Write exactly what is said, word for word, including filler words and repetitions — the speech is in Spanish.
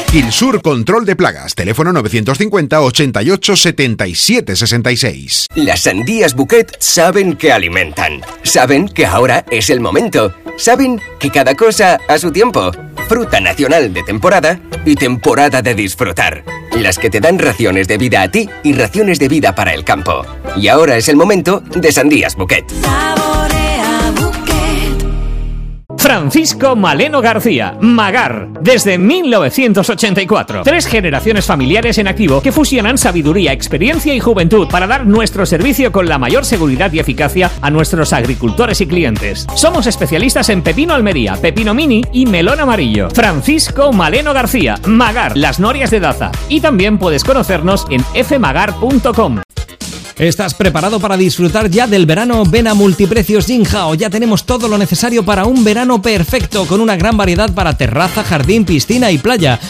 Quilsur Control de Plagas, teléfono novecientos cincuenta, ochenta y ocho, setenta y siete, sesenta y seis. Las sandías Bouquet saben que alimentan. Saben que ahora es el momento. Saben que cada cosa a su tiempo. Fruta nacional de temporada y temporada de disfrutar. Las que te dan raciones de vida a ti y raciones de vida para el campo. Y ahora es el momento de sandías Bouquet. Saborea Bouquet. Francisco Maleno García, Magar, desde mil novecientos ochenta y cuatro. Tres generaciones familiares en activo que fusionan sabiduría, experiencia y juventud para dar nuestro servicio con la mayor seguridad y eficacia a nuestros agricultores y clientes. Somos especialistas en pepino Almería, pepino mini y melón amarillo. Francisco Maleno García, Magar, Las Norias de Daza. Y también puedes conocernos en f magar punto com. ¿Estás preparado para disfrutar ya del verano? Ven a Multiprecios Jinhao. Ya tenemos todo lo necesario para un verano perfecto, con una gran variedad para terraza, jardín, piscina y playa.